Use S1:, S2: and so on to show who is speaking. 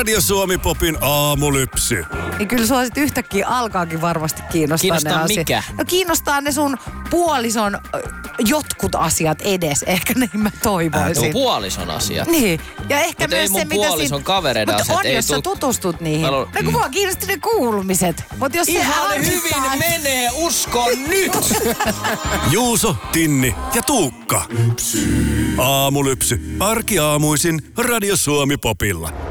S1: Radio Suomi Popin aamulypsy.
S2: Niin kyllä sua sit yhtäkkiä alkaakin varmasti kiinnostaa ne asiat.
S3: Mikä?
S2: No kiinnostaa ne sun puolison jotkut asiat edes. Ehkä niin mä toivoisin.
S3: No puolison asiat.
S2: Niin. Ja ehkä
S3: Mut
S2: myös
S3: ei mun
S2: se, mitä
S3: puolison kavereiden asiat.
S2: Mutta on,
S3: ei
S2: jos sä tutustut niihin. No kun mua kiinnosti ne kuulumiset. Mut jos
S3: Ihan
S2: se
S3: hyvin menee, uskon nyt!
S1: Juuso, Tinni ja Tuukka. Aamulypsy. Arkiaamuisin Radio Suomi Popilla.